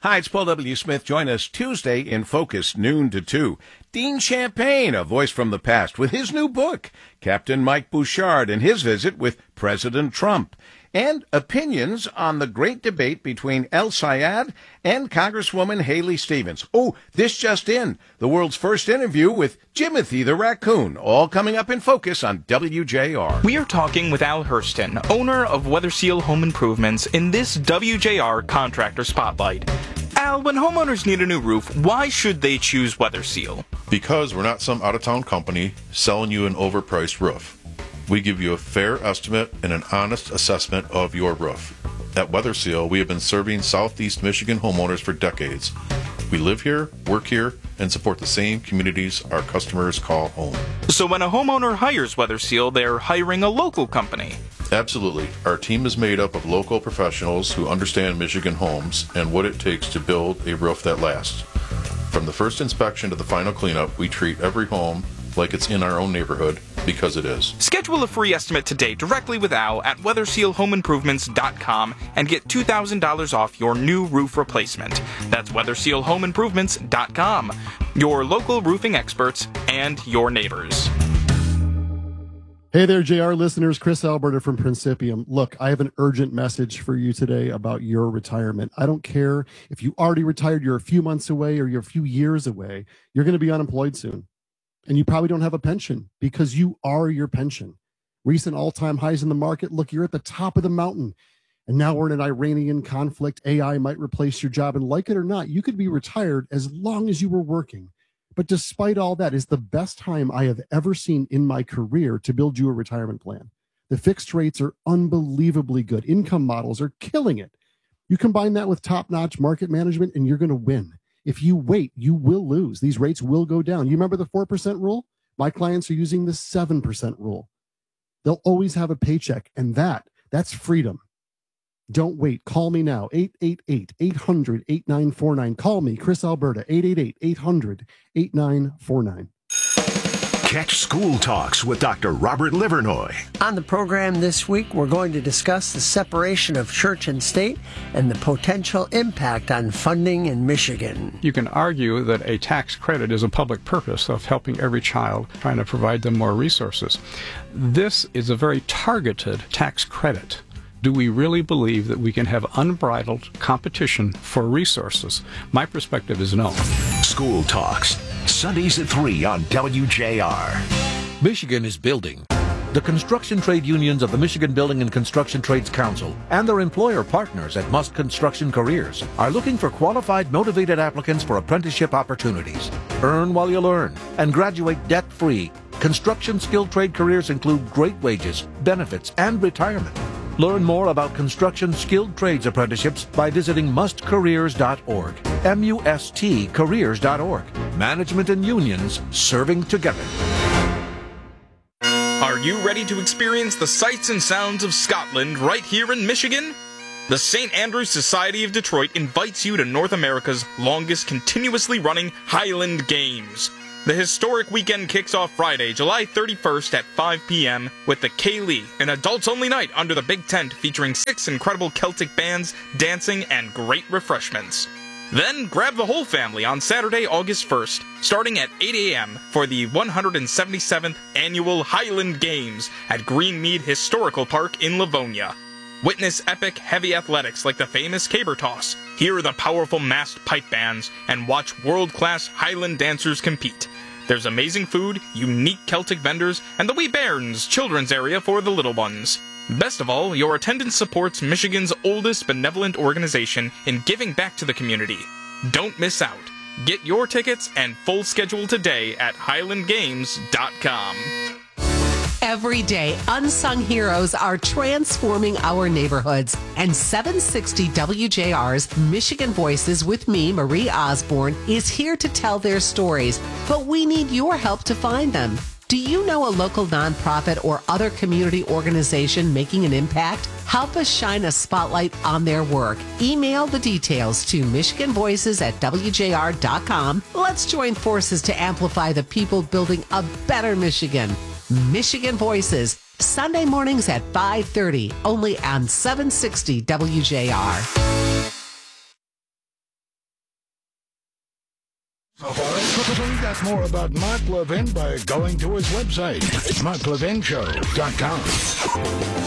Hi, it's Paul W. Smith. Join us Tuesday in Focus, noon to 2. Dean Champagne, a voice from the past, with his new book, Captain Mike Bouchard, and his visit with President Trump. And opinions on the great debate between El Sayad and Congresswoman Haley Stevens. Oh, this just in, the world's first interview with Jimothy the Raccoon, all coming up in Focus on WJR. We are talking with Al Hurston, owner of Weather Seal Home Improvements, in this WJR Contractor Spotlight. Al, when homeowners need a new roof, why should they choose Weather Seal? Because we're not some out-of-town company selling you an overpriced roof. We give you a fair estimate and an honest assessment of your roof. At Weather Seal, we have been serving Southeast Michigan homeowners for decades. We live here, work here, and support the same communities our customers call home. So when a homeowner hires Weather Seal, they're hiring a local company. Absolutely. Our team is made up of local professionals who understand Michigan homes and what it takes to build a roof that lasts. From the first inspection to the final cleanup, we treat every home like it's in our own neighborhood, because it is. Schedule a free estimate today directly with Al at WeatherSealHomeImprovements.com and get $2,000 off your new roof replacement. That's WeatherSealHomeImprovements.com. Your local roofing experts and your neighbors. Hey there, JR listeners. Chris Alberta from Principium. Look, I have an urgent message for you today about your retirement. I don't care if you already retired, you're a few months away, or you're a few years away. You're going to be unemployed soon. And you probably don't have a pension because you are your pension. Recent all-time highs in the market. Look, you're at the top of the mountain. And now we're in an Iranian conflict. AI might replace your job. And like it or not, you could be retired as long as you were working. But despite all that, it's the best time I have ever seen in my career to build you a retirement plan. The fixed rates are unbelievably good. Income models are killing it. You combine that with top-notch market management, and you're going to win. If you wait, you will lose. These rates will go down. You remember the 4% rule? My clients are using the 7% rule. They'll always have a paycheck, and that's freedom. Don't wait. Call me now, 888-800-8949. Call me, Chris Alberta, 888-800-8949. Catch School Talks with Dr. Robert Livernoy. On the program this week, we're going to discuss the separation of church and state and the potential impact on funding in Michigan. You can argue that a tax credit is a public purpose of helping every child, trying to provide them more resources. This is a very targeted tax credit. Do we really believe that we can have unbridled competition for resources? My perspective is no. School Talks, Sundays at 3 on WJR. Michigan is building. The construction trade unions of the Michigan Building and Construction Trades Council and their employer partners at Must Construction Careers are looking for qualified, motivated applicants for apprenticeship opportunities. Earn while you learn and graduate debt-free. Construction skilled trade careers include great wages, benefits, and retirement. Learn more about construction skilled trades apprenticeships by visiting mustcareers.org. MUST careers.org. Management and unions serving together. Are you ready to experience the sights and sounds of Scotland right here in Michigan? The St. Andrews Society of Detroit invites you to North America's longest continuously running Highland Games. The historic weekend kicks off Friday, July 31st at 5 p.m. with the Ceilidh, an adults-only night under the big tent featuring 6 incredible Celtic bands, dancing, and great refreshments. Then grab the whole family on Saturday, August 1st, starting at 8 a.m. for the 177th Annual Highland Games at Greenmead Historical Park in Livonia. Witness epic heavy athletics like the famous caber toss, hear the powerful massed pipe bands, and watch world-class Highland dancers compete. There's amazing food, unique Celtic vendors, and the Wee Bairns children's area for the little ones. Best of all, your attendance supports Michigan's oldest benevolent organization in giving back to the community. Don't miss out. Get your tickets and full schedule today at highlandgames.com. Every day, unsung heroes are transforming our neighborhoods. And 760 WJR's Michigan Voices with me, Marie Osborne, is here to tell their stories. But we need your help to find them. Do you know a local nonprofit or other community organization making an impact? Help us shine a spotlight on their work. Email the details to michiganvoices@wjr.com. Let's join forces to amplify the people building a better Michigan. Michigan Voices, Sunday mornings at 5:30, only on 760 WJR. Find out more about Mark Levin by going to his website, marklevinshow.com.